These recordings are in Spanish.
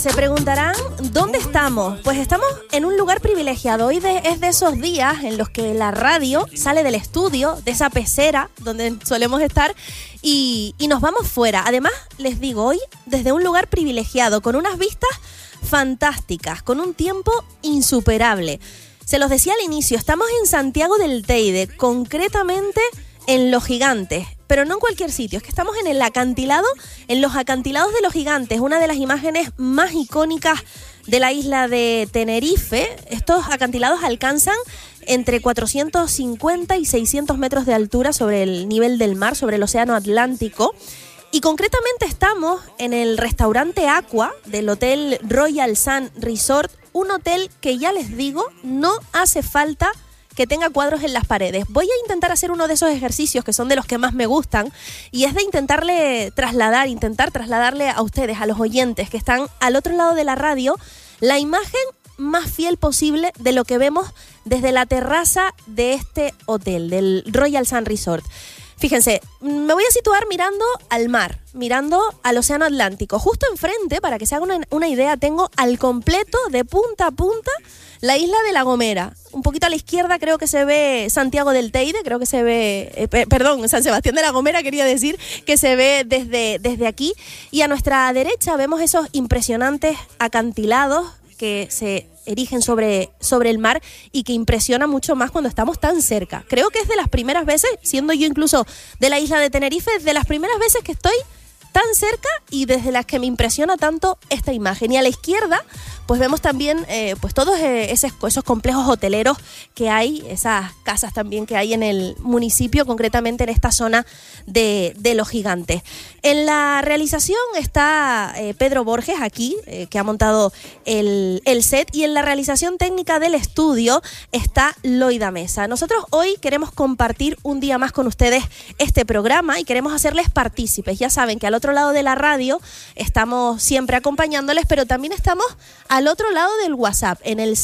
Se preguntarán, ¿dónde estamos? Pues estamos en un lugar privilegiado. Hoy es de esos días en los que la radio sale del estudio, de esa pecera donde solemos estar, y nos vamos fuera. Además, les digo, hoy desde un lugar privilegiado, con unas vistas fantásticas, con un tiempo insuperable. Se los decía al inicio, estamos en Santiago del Teide, concretamente en Los Gigantes, pero no en cualquier sitio, es que estamos en el acantilado, en los acantilados de Los Gigantes, una de las imágenes más icónicas de la isla de Tenerife. Estos acantilados alcanzan entre 450 y 600 metros de altura sobre el nivel del mar, sobre el océano Atlántico. Y concretamente estamos en el restaurante Aqua del Hotel Royal Sun Resort, un hotel que ya les digo, no hace falta que tenga cuadros en las paredes. Voy a intentar hacer uno de esos ejercicios que son de los que más me gustan, y es de intentar trasladarle a ustedes, a los oyentes que están al otro lado de la radio, la imagen más fiel posible de lo que vemos desde la terraza de este hotel, del Royal Sun Resort. Fíjense, me voy a situar mirando al mar, mirando al océano Atlántico. Justo enfrente, para que se hagan una idea, tengo al completo, de punta a punta, la isla de La Gomera. Un poquito a la izquierda creo que se ve Santiago del Teide, creo que se ve, San Sebastián de La Gomera, quería decir, que se ve desde aquí. Y a nuestra derecha vemos esos impresionantes acantilados que se erigen sobre el mar y que impresiona mucho más cuando estamos tan cerca. Creo que es de las primeras veces, siendo yo incluso de la isla de Tenerife, de las primeras veces que estoy tan cerca y desde las que me impresiona tanto esta imagen. Y a la izquierda pues vemos también pues todos esos complejos hoteleros que hay, esas casas también que hay en el municipio, concretamente en esta zona de Los Gigantes. En la realización está Pedro Borges aquí, que ha montado el set, y en la realización técnica del estudio está Loida Mesa. Nosotros hoy queremos compartir un día más con ustedes este programa y queremos hacerles partícipes. Ya saben que al otro lado de la radio estamos siempre acompañándoles, pero también estamos al otro lado del WhatsApp, en el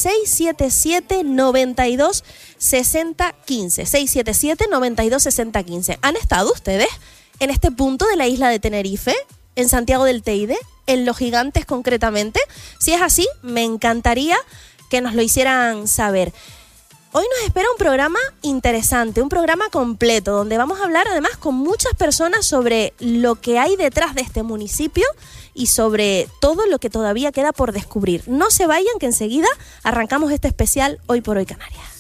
677 92 60 15. 677 92 60 15. ¿Han estado ustedes en este punto de la isla de Tenerife, en Santiago del Teide, en Los Gigantes concretamente? Si es así, me encantaría que nos lo hicieran saber. Hoy nos espera un programa interesante, un programa completo, donde vamos a hablar además con muchas personas sobre lo que hay detrás de este municipio y sobre todo lo que todavía queda por descubrir. No se vayan, que enseguida arrancamos este especial Hoy por Hoy Canarias.